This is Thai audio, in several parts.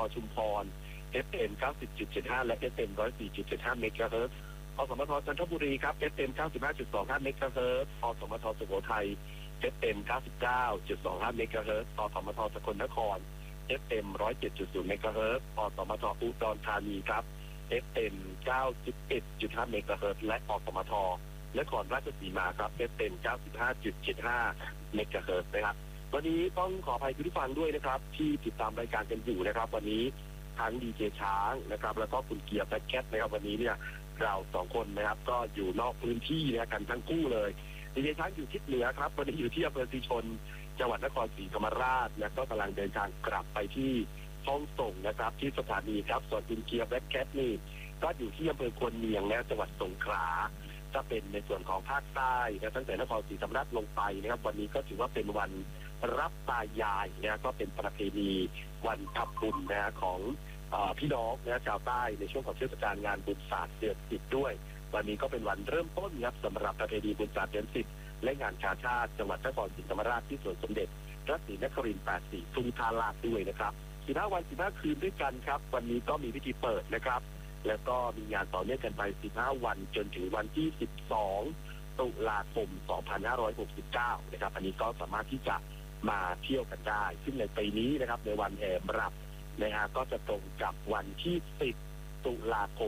ชุมพร FM 90.75 และ FM 104.75 เมกะเฮิรตซ์อสมทจันทบุรีครับ FM 95.25 เมกะเฮิรตซ์อสมทสุโขทัย FM 99.25 เมกะเฮิรตซ์อสมทสกลนคร FM 107.0 เมกะเฮิรตซ์อสมทอุดรธานีครับ FM 91.5 เมกะเฮิรตซ์และอสมทนครราชสีมาครับ FM 95.75 เมกะเฮิรตซ์นะครับวันนี้ต้องขออภัยคุณผู้ฟังด้วยนะครับที่ติดตามรายการกันอยู่นะครับวันนี้ทั้งดีเจช้างนะครับแล้วก็คุณเกียร์แบ็คแคทนะครับวันนี้เนี่ยเราสองคนนะครับก็อยู่นอกพื้นที่นะกันทั้งคู่เลยดีเจช้างอยู่ทิศเหนือครับวันนี้อยู่ที่อำเภอศรีชนจังหวัดนครศรีธรรมราชและก็กำลังเดินทางกลับไปที่ห้องส่งนะครับที่สถานีครับส่วนคุณเกียร์แบ็คแคทนี่ก็อยู่ที่อำเภอควนเนียงและจังหวัดสงขลาจะเป็นในส่วนของภาคใต้นะตั้งแต่นครศรีธรรมราชลงไปนะครับวันนี้ก็ถือว่าเป็นวันรับตายายนะก็เป็นประเพณีวันทำบุญนะของพี่น้องนะชาวใต้ในช่วงของเทศกาลงานบุญศาสตร์เดือน10ด้วยวันนี้ก็เป็นวันเริ่มต้นครับสำหรับประเพณีบุญศาสตร์เดือน10และงานกาชาติจังหวัดนครศรีธรรมราชที่สวนสมเด็จพระศรีนครินทร์84ทุ่งท่าลาดด้วยนะครับ15 วัน15 คืนด้วยกันครับวันนี้ก็มีพิธีเปิดนะครับแล้วก็มีงานต่อเนื่องกันไป15 วันจนถึงวันที่12 ตุลาคม 2569นะครับอันนี้ก็สามารถที่จะมาเที่ยวกันได้ซึ่งในปีนี้นะครับในวันแห่มรับนะฮะก็จะตรงกับวันที่10 ตุลาคม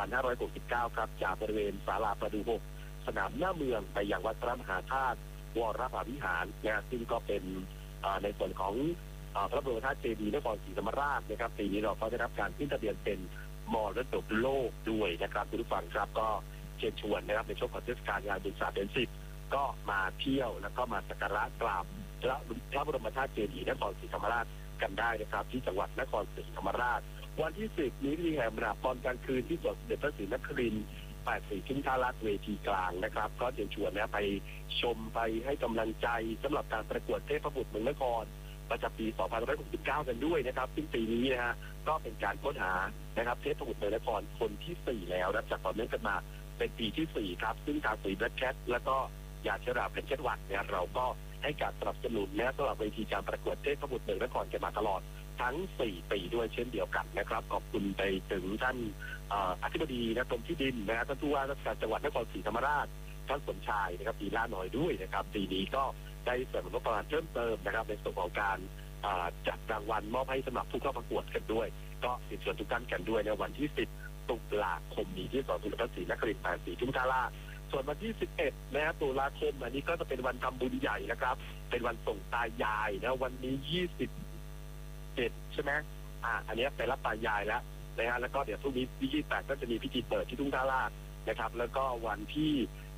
2569ครับจากบริเวณศาลาประดู่6สนามหน้าเมืองไปยังวัดพระมหาธาตุวรมหาวิหารนะซึ่งก็เป็นในส่วนของพระบรมธาตุเจดีย์นครศรีธรรมราชนะครับปีนี้เราก็ได้รับการขึ้นทะเบียนเป็นมรดกโลกด้วยนะครับคุณผู้ฟังครับก็เชิญชวนนะครับในช่วงของเทศกาลงานบุญศาสตร์เดือน10ก็มาเที่ยวแล้วก็มาสักการะกราบพระบรมธาตุเจดีย์นครศรีธรรมราชกันได้นะครับที่จังหวัดนครศรีธรรมราชวันที่10นี้พิธีแห่มราบตอนกลางคืนที่สวนสมเด็จพระศรีนครินทร์84ทุ่งท่าลาดเวทีกลางนะครับก็เชิญชวนนะไปชมไปให้กำลังใจสำหรับการประกวดเทพบุตรเมืองนครประจำปี2569กันด้วยนะครับซึ่งปีนี้นะฮะก็เป็นการค้นหานะครับเทพบุตรเมืองนครคนที่4แล้วนะจากต่อเนื่องกันมาเป็นปีที่4ครับซึ่งทางปุ๋ยแบล็คแคทแล้วก็ยาเชราเป็นเช่นวัดเนี่ยเราก็ให้การสนับสนุนและสำหรับเวทีการประกวดเทพบุตรเมืองนครกันมาตลอดทั้ง4 ปีด้วยเช่นเดียวกันนะครับขอบคุณไปถึงท่านอธิบดีนะกรมที่ดินนะท่านผู้ว่าราชการจังหวัดนครศรีธรรมราชท่านสมชายนะครับปีล่าน้อยด้วยนะครับปีนี้ก็ได้เสริมงบประมาณเพิ่มเติมนะครับในส่วนของการจัดรางวัลมอบให้สำหรับผู้เข้าประกวดกันด้วยก็เชิญชวนทุกท่านกันด้วยในวันที่10 ตุลาคมนี้ที่สวนสมเด็จพระศรีนครินทร์84ทุ่งท่าลาดส่วนวันที่11นะตุลาคมอันนี้ก็จะเป็นวันทำบุญใหญ่นะครับเป็นวันส่งตายายนะวันนี้27ใช่ไหมอันนี้ไปรับตายายแล้วนะฮะแล้วก็เดี๋ยวพรุ่งนี้ที่28ก็จะมีพิธีเปิดที่ทุ่งท่าลาดนะครับแล้วก็วันที่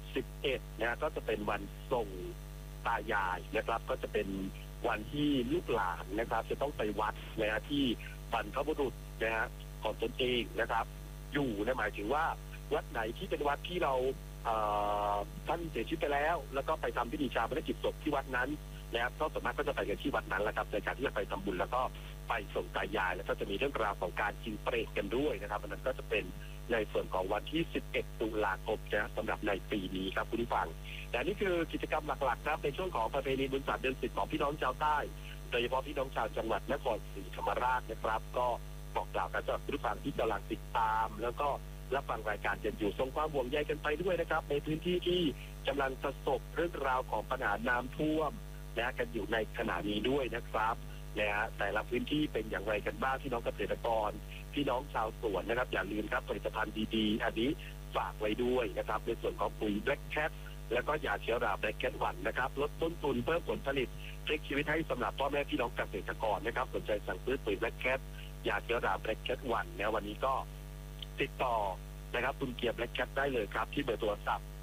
11นะก็จะเป็นวันส่งตายายนะครับก็จะเป็นวันที่ลูกหลานนะครับจะต้องไปวัดนะฮะที่บรรพบุรุษนะฮะของตนเองนะครับอยู่นะหมายถึงว่าวัดไหนที่เป็นวัดที่เราท่านเสียชีวิตไปแล้วก็ไปทำพิธีชาปนกิจศพที่วัดนั้นนะครับก็สามารถก็จะไปกันที่วัดนั้นแหละครับในการที่จะไปทำบุญแล้วก็ไปส่งตายายแล้วก็จะมีเรื่องราวของการกินเปรตกันด้วยนะครับอันนั้นก็จะเป็นในส่วนของวันที่11 ตุลาคมนะสำหรับในปีนี้ครับคุณผู้ฟังแต่นี่คือกิจกรรมหลักๆครับในช่วงของประเพณีบุญศาสตร์เดือน10ของพี่น้องชาวใต้โดยเฉพาะพี่น้องชาวจังหวัดนครศรีธรรมราชนะครับก็บอกกล่าวกันสำหรับคุณผู้ฟังที่กำลังติดตามแล้วก็รับฟังรายการกันอยู่ส่งความห่วงใยกันไปด้วยนะครับในพื้นที่ที่กำลังประสบเรื่องราวของปัญหาน้ำท่วมนะกันอยู่ในขณะนี้ด้วยนะครับนะฮะแต่ละพื้นที่เป็นอย่างไรกันบ้างพี่น้องเกษตรกรพี่น้องชาวสวนนะครับอย่าลืมครับผลิตภัณฑ์ดีๆอันนี้ฝากไว้ด้วยนะครับในส่วนของปุ๋ยแบล็คแคทแล้วก็ยาเชื้อราแบล็คแคท1นะครับลดต้นทุนเพิ่มผลผลิตพลิกชีวิตให้สำหรับพ่อแม่พี่น้องเกษตรกรนะครับสนใจสั่งซื้อปุ๋ยแบล็คแคทยาเชื้อราแบล็คแคท1นะวันนี้ก็ติดต่อนะครับคุณเกียร์แบล็คแคทได้เลยครับที่เบอร์โทรศัพท์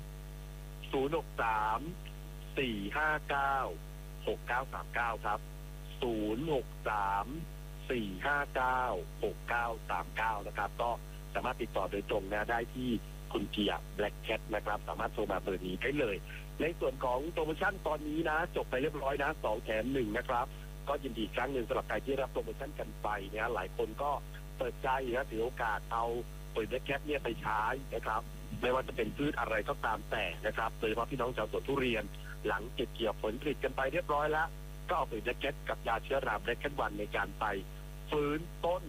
063 459 6939ครับ063 459 6939นะครับก็สามารถติดต่อโดยตรงนะได้ที่คุณเกียร์แบล็คแคทนะครับสามารถโทรมาเบอร์นี้ได้เลยในส่วนของโปรโมชั่นตอนนี้นะจบไปเรียบร้อยนะ2 แถม 1นะครับก็ยินดีครั้งหนึ่งสำหรับใครที่รับโปรโมชั่นกันไปนะหลายคนก็เปิดใจนะถือโอกาสเอาปุ๋ยแบล็คแคทเนี่ยไปใช้นะครับไม่ว่าจะเป็นพืชอะไรก็ตามแต่นะครับโดยเฉพาะพี่น้องชาวสวนทุเรียนหลังเก็บเกี่ยวผลผลิตกันไปเรียบร้อยแล้วก็เอาปุ๋ยแบล็คแคทกับยาเชื้อราแบล็คแคท1ในการไปฟื้นต้น